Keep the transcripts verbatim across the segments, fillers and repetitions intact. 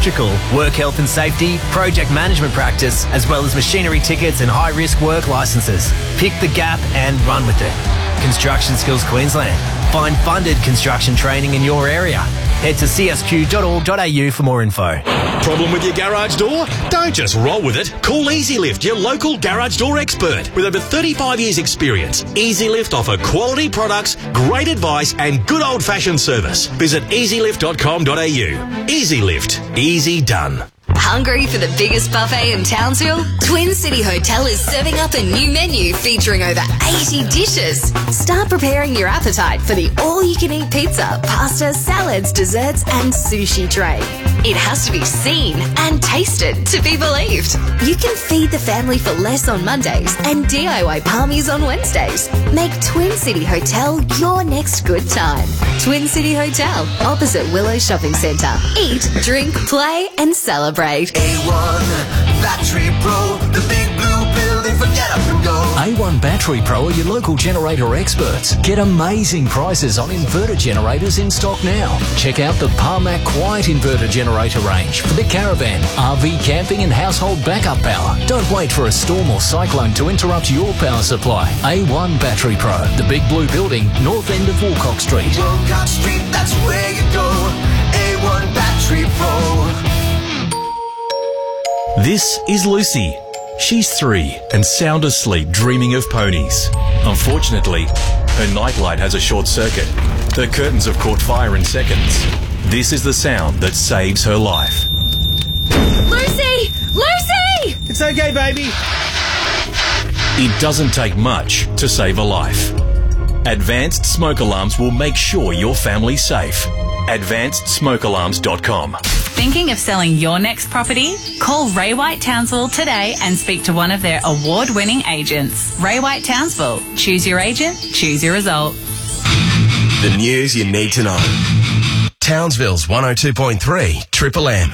electrical, work health and safety, project management practice, as well as machinery tickets and high-risk work licences. Pick the gap and run with it. Construction Skills Queensland. Find funded construction training in your area. Head to c s q dot org dot a u for more info. Problem with your garage door? Don't just roll with it. Call EasyLift, your local garage door expert. With over thirty-five years experience, EasyLift offer quality products, great advice and good old-fashioned service. Visit easy lift dot com dot a u. EasyLift. Easy done. Hungry for the biggest buffet in Townsville? Twin City Hotel is serving up a new menu featuring over eighty dishes. Start preparing your appetite for the all-you-can-eat pizza, pasta, salads, desserts and sushi tray. It has to be seen and tasted to be believed. You can feed the family for less on Mondays and D I Y palmies on Wednesdays. Make Twin City Hotel your next good time. Twin City Hotel, opposite Willow Shopping Centre. Eat, drink, play and celebrate. A one Battery Pro, the big blue building for get up and go. A one Battery Pro are your local generator experts. Get amazing prices on inverter generators in stock now. Check out the Parmac Quiet Inverter Generator range for the caravan, R V camping and household backup power. Don't wait for a storm or cyclone to interrupt your power supply. A one Battery Pro, the big blue building, north end of Walcock Street. Walcott Street, that's where you go. A one Battery Pro. This is Lucy. She's three and sound asleep dreaming of ponies. Unfortunately, her nightlight has a short circuit. Her curtains have caught fire in seconds. This is the sound that saves her life. Lucy! Lucy! It's okay, baby. It doesn't take much to save a life. Advanced Smoke Alarms will make sure your family's safe. advanced smoke alarms dot com. Thinking of selling your next property? Call Ray White Townsville today and speak to one of their award-winning agents. Ray White Townsville. Choose your agent, choose your result. The news you need to know. Townsville's one oh two point three Triple M.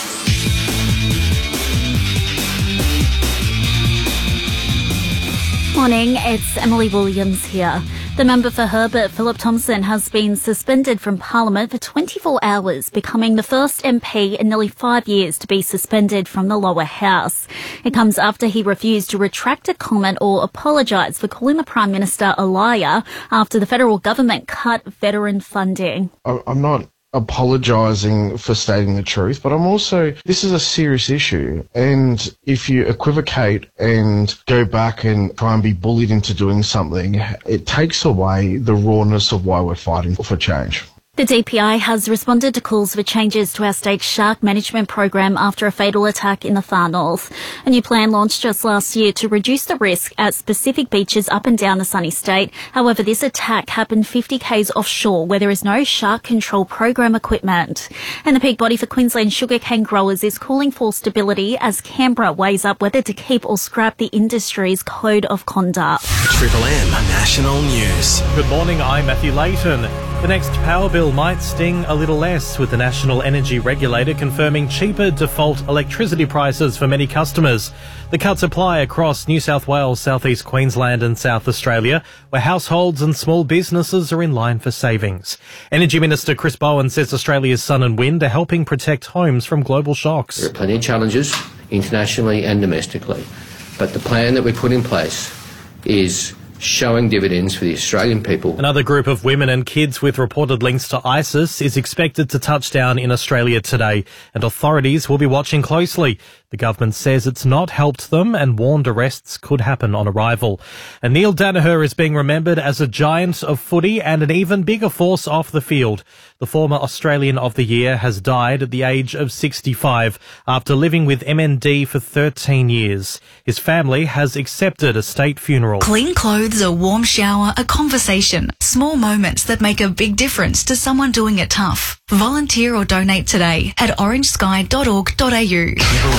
Morning, it's Emily Williams here. The member for Herbert, Philip Thompson, has been suspended from Parliament for twenty-four hours, becoming the first M P in nearly five years to be suspended from the lower house. It comes after he refused to retract a comment or apologise for calling the Prime Minister a liar after the federal government cut veteran funding. I'm not apologising for stating the truth, but I'm also, this is a serious issue, and if you equivocate and go back and try and be bullied into doing something, it takes away the rawness of why we're fighting for change. The D P I has responded to calls for changes to our state's shark management program after a fatal attack in the far north. A new plan launched just last year to reduce the risk at specific beaches up and down the sunny state. However, this attack happened fifty kays offshore where there is no shark control program equipment. And the peak body for Queensland sugarcane growers is calling for stability as Canberra weighs up whether to keep or scrap the industry's code of conduct. Triple M National News. Good morning, I'm Matthew Layton. The next power bill might sting a little less, with the National Energy Regulator confirming cheaper default electricity prices for many customers. The cuts apply across New South Wales, South East Queensland and South Australia, where households and small businesses are in line for savings. Energy Minister Chris Bowen says Australia's sun and wind are helping protect homes from global shocks. There are plenty of challenges internationally and domestically, but the plan that we put in place is showing dividends for the Australian people. Another group of women and kids with reported links to ISIS is expected to touch down in Australia today, and authorities will be watching closely. The government says it's not helped them and warned arrests could happen on arrival. And Neil Danaher is being remembered as a giant of footy and an even bigger force off the field. The former Australian of the Year has died at the age of sixty-five after living with M N D for thirteen years. His family has accepted a state funeral. Clean clothes, a warm shower, a conversation. Small moments that make a big difference to someone doing it tough. Volunteer or donate today at orange sky dot org dot a u.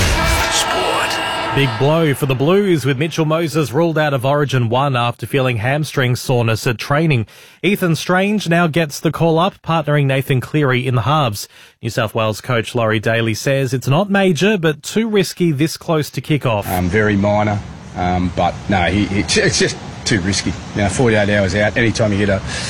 Big blow for the Blues, with Mitchell Moses ruled out of Origin one after feeling hamstring soreness at training. Ethan Strange now gets the call-up, partnering Nathan Cleary in the halves. New South Wales coach Laurie Daly says it's not major, but too risky this close to kick-off. Um, very minor, um, but no, he, he, it's just too risky. You know, forty-eight hours out, anytime you get a,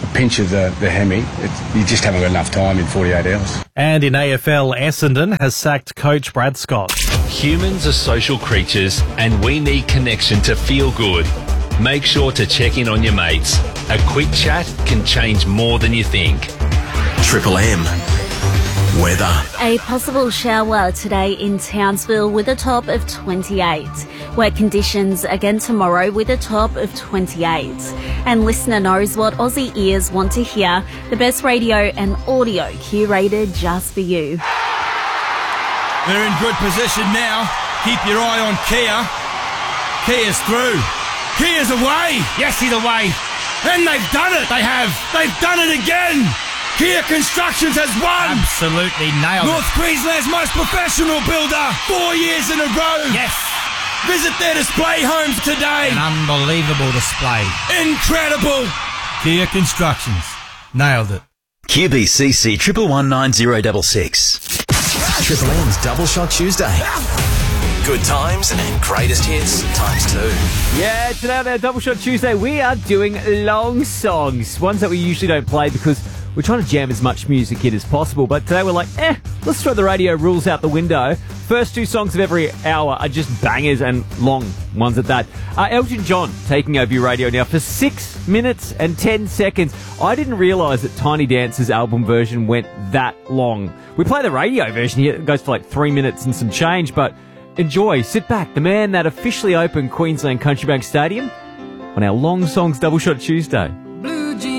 pinch of the, the hemi, it, you just haven't got enough time in forty-eight hours. And in A F L, Essendon has sacked coach Brad Scott. Humans are social creatures and we need connection to feel good. Make sure to check in on your mates. A quick chat can change more than you think. Triple M. Weather. A possible shower today in Townsville with a top of twenty-eight. Wet conditions again tomorrow with a top of twenty-eight. And listener knows what Aussie ears want to hear. The best radio and audio curated just for you. They're in good position now. Keep your eye on Kia. Kia's through. Kia's away. Yes, he's away. And they've done it. They have. They've done it again. Kia Constructions has won! Absolutely nailed North it. North Queensland's most professional builder, four years in a row. Yes. Visit their display homes today. An unbelievable display. Incredible. Kia Constructions. Nailed it. Q B C C triple one nine zero double six. Triple M's Double Shot Tuesday. Good times and greatest hits times two. Yeah, today on our Double Shot Tuesday, we are doing long songs. Ones that we usually don't play because we're trying to jam as much music in as possible, but today we're like, eh, let's throw the radio rules out the window. First two songs of every hour are just bangers and long ones at that. Uh, Elton John taking over your radio now for six minutes and ten seconds. I didn't realise that Tiny Dancer's album version went that long. We play the radio version here, it goes for like three minutes and some change, but enjoy, sit back. The man that officially opened Queensland Country Bank Stadium on our Long Songs Double Shot Tuesday.